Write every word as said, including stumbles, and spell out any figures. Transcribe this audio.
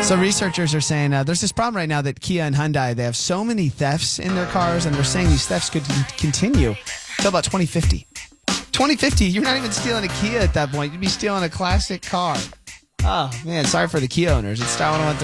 So researchers are saying uh, there's this problem right now that Kia and Hyundai, they have so many thefts in their cars, and they're saying these thefts could continue until about twenty fifty. twenty fifty, you're not even stealing a Kia at that point. You'd be stealing a classic car. Oh, man, sorry for the Kia owners. It's Style one oh one.